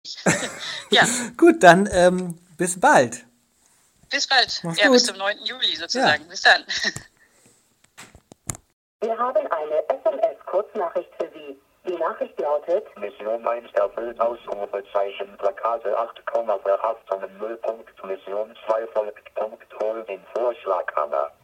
Ja, Gut, dann bis bald. bis bald. Mach's Ja, bis gut. zum 9. Juli Ja. sozusagen. Bis dann. Wir haben eine SMS-Kurznachricht für Sie. Die Nachricht lautet: Mission 1 erfüllt, Ausrufezeichen, Plakate 8, verhaftung 0. Mission 2 folgt, hol den Vorschlaghammer.